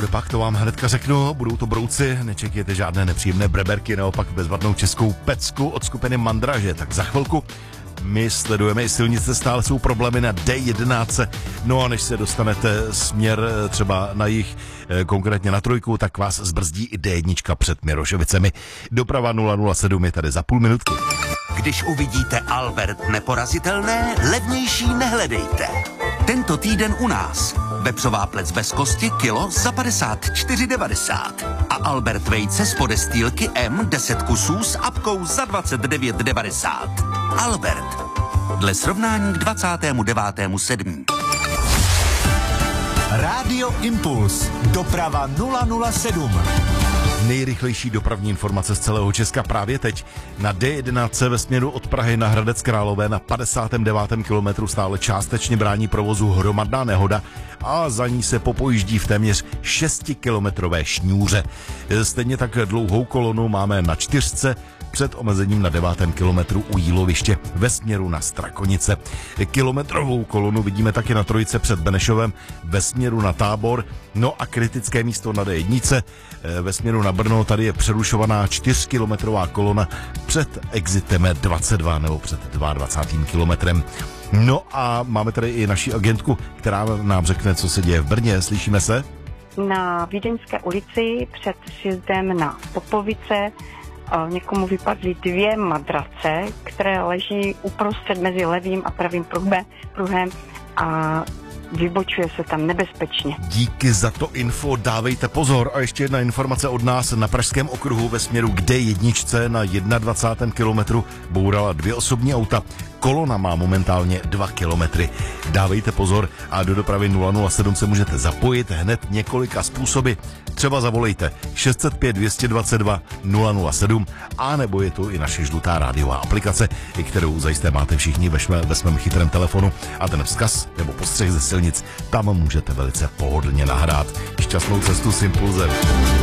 bude pak, to vám hnedka řeknu, budou to brouci, nečekejte žádné nepříjemné breberky, naopak bezvadnou českou pecku od skupiny Mandraže, tak za chvilku. My sledujeme i silnice, stále jsou problémy na D11, no a než se dostanete směr třeba na jih, konkrétně na trojku, tak vás zbrzdí i D1 před Mirošovicemi. Doprava 007 je tady za půl minutky. Když uvidíte Albert neporazitelné, levnější nehledejte. Tento týden u nás. Vepřová plec bez kosti kilo za 54,90. A Albert vejce z podestýlky M 10 kusů s apkou za 29,90. Albert. Dle srovnání k 29.7. Rádio Impuls. Doprava 007. Nejrychlejší dopravní informace z celého Česka právě teď. Na D11 ve směru od Prahy na Hradec Králové na 59. kilometru stále částečně brání provozu hromadná nehoda a za ní se popojíždí v téměř 6-kilometrové šňůře. Stejně tak dlouhou kolonu máme na 4 před omezením na 9. kilometru u Jíloviště ve směru na Strakonice. Kilometrovou kolonu vidíme taky na Trojice před Benešovem ve směru na Tábor. No a kritické místo na D1 ve směru na Brno, tady je přerušovaná 4kilometrová kolona před exitem 22 nebo před 22. kilometrem. No a máme tady i naši agentku, která nám řekne, co se děje v Brně. Slyšíme se? Na Vídeňské ulici před sjezdem na Popovice někomu vypadly 2 madrace, které leží uprostřed mezi levým a pravým pruhem a vybočuje se tam nebezpečně. Díky za to info, dávejte pozor. A ještě jedna informace od nás. Na Pražském okruhu ve směru k D1 na 21. kilometru bourala 2 osobní auta. Kolona má momentálně 2 kilometry. Dávejte pozor a do dopravy 007 se můžete zapojit hned několika způsoby. Třeba zavolejte 605 222 007 a nebo je tu i naše žlutá rádiová aplikace, kterou zajisté máte všichni ve svém chytrém telefonu a ten vzkaz nebo postřeh ze silnic tam můžete velice pohodlně nahrát. Šťastnou cestu s Impulzem.